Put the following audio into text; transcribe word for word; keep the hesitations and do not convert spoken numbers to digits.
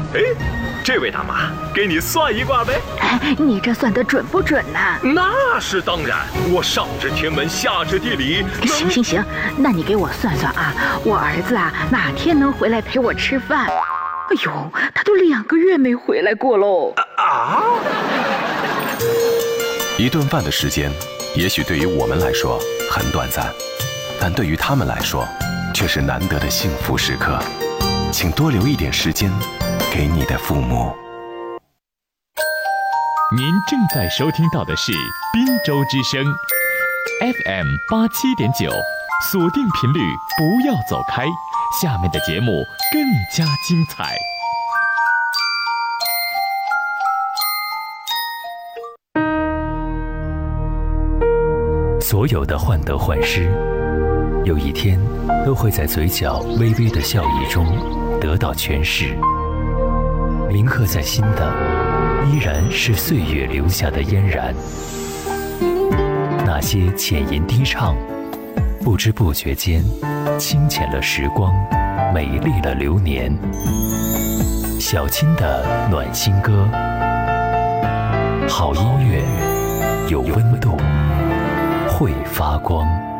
哎，这位大妈，给你算一卦呗。 哎，你这算得准不准呢？ 那是当然，我上知天文，下知地理。 行行行，那你给我算算啊，我儿子啊哪天能回来陪我吃饭？哎呦，他都两个月没回来过喽。 啊！ 一顿饭的时间，也许对于我们来说很短暂，但对于他们来说，却是难得的幸福时刻。请多留一点时间给你的父母。 您正在收听到的是滨州之声 F M 八七点九，锁定频率，不要走开，下面的节目更加精彩。 所有的患得患失，有一天都会在嘴角微微的笑意中得到诠释。铭刻在心的，依然是岁月留下的嫣然。那些浅吟低唱，不知不觉间清浅了时光，美丽了流年。小青的暖心歌，好音乐，有温度，会发光。